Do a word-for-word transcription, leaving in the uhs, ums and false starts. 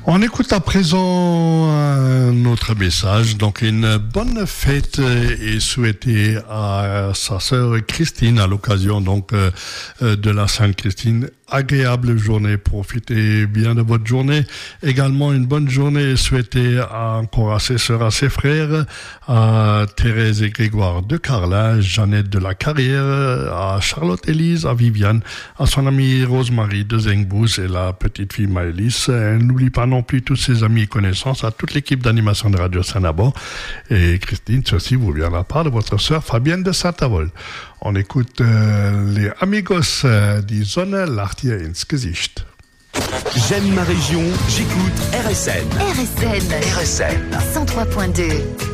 On écoute à présent un autre message. Donc, une bonne fête est souhaitée à sa sœur Christine à l'occasion donc de la Sainte Christine. Agréable journée, profitez bien de votre journée. Également une bonne journée est souhaitée à, encore à ses sœurs, à ses frères, à Thérèse et Grégoire de Carlin, Jeannette de la Carrière, à Charlotte Élise, à Viviane, à son amie Rosemary de Zengbous et la petite fille Maëlys. N'oublie pas non plus tous ses amis et connaissances, à toute l'équipe d'animation de Radio Saint-Nabon. Et Christine, ceci vous vient de la part de votre sœur Fabienne de Saint-Avold. On écoute euh, les Amigos euh, die Sonne lacht ihr ins Gesicht. J'aime ma région, j'écoute R S N. R S N. R S N. cent trois point deux.